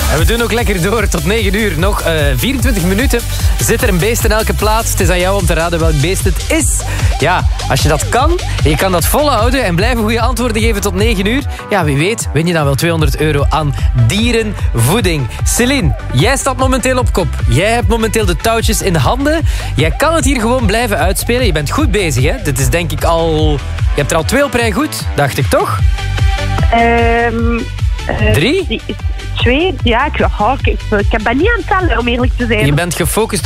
En we doen ook lekker door tot 9 uur. Nog 24 minuten. Zit er een beest in elke plaats? Het is aan jou om te raden welk beest het is. Ja, als je dat kan, en je kan dat volhouden en blijven goede antwoorden geven tot 9 uur. Ja, wie weet, win je dan wel €200 aan dierenvoeding. Céline, jij staat momenteel op kop. Jij hebt momenteel de touwtjes in handen. Jij kan het hier gewoon blijven uitspelen. Je bent goed bezig, hè? Dit is denk ik al... Je hebt er al 2 op rij goed, dacht ik toch? 3? 2, ja. Ik heb dat niet aan het tellen, om eerlijk te zijn. Je bent gefocust